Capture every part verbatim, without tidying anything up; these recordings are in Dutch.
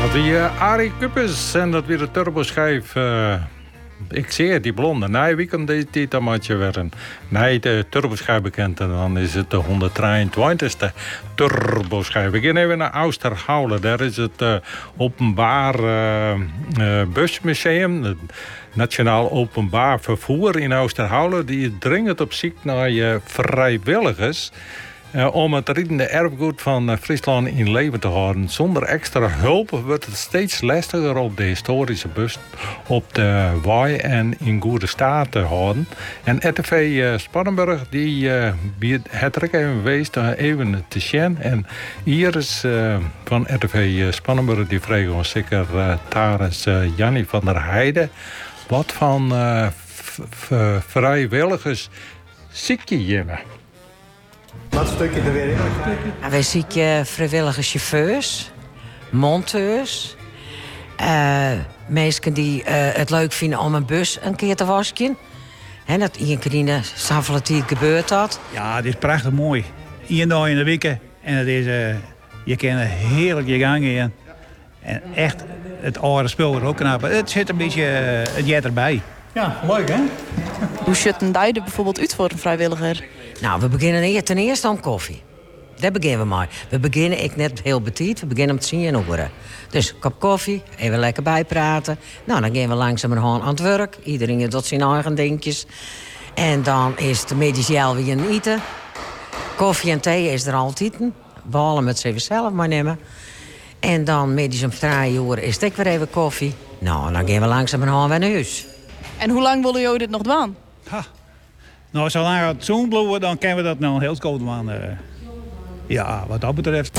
Die uh, Arie Kuppers en dat weer de turboschijf. Uh, ik zie het, die blonde. Nee, wie kan dit, dit amateur werden? Nee, de turboschijf bekend. En dan is het de honderddrieëntwintigste turboschijf. We gaan even naar Oosterhoule. Daar is het uh, openbaar uh, uh, busmuseum. Het Nationaal Openbaar Vervoer in Oosterhoule. Die is dringend op zoek naar uh, vrijwilligers. Uh, om het riedende erfgoed van uh, Friesland in leven te houden. Zonder extra hulp wordt het steeds lastiger op de historische bus op de waai en in goede staat te houden. En R T V uh, Spannenburg die uh, biedt het er even geweest uh, even te zien. En Iris uh, van R T V uh, Spannenburg die vragen ons zeker uh, Taris uh, Jannie van der Heijden. Wat van uh, v- v- vrijwilligers zie je je? Wat stukje er weer in? Nou, wij zien vrijwillige chauffeurs, monteurs, uh, mensen die uh, het leuk vinden om een bus een keer te wassen. En dat in Krine Savalatiet gebeurt dat. Ja, het is prachtig mooi. Eén dag in de weken en het is, uh, je kan er heerlijk je gang in. En echt het oude spul er ook knap. Het zit een beetje uh, het jet erbij. Ja, leuk hè? Hoe ziet een duide bijvoorbeeld uit voor een vrijwilliger? Nou, we beginnen hier ten eerste om koffie. Daar beginnen we maar. We beginnen, ik net heel betiet, we beginnen om te zien en horen. Dus een kop koffie, even lekker bijpraten. Nou, dan gaan we langzamerhand aan het werk. Iedereen doet zijn eigen dingetjes. En dan is het medicaal weer een eten. Koffie en thee is er altijd. Behalve met ze zelf maar nemen. En dan medisch om drie uur is het ook weer even koffie. Nou, dan gaan we langzamerhand weer naar huis. En hoe lang willen jullie dit nog doen? Ha. Nou, zolang het zo'n bloeien, dan kunnen we dat nou heel koud man. Uh, ja, wat dat betreft.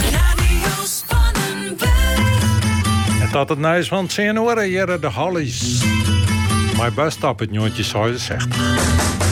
En dat het nou is van tien uur, hier de Hollies. Mijn bus stap het jongetjes, zoals je zegt.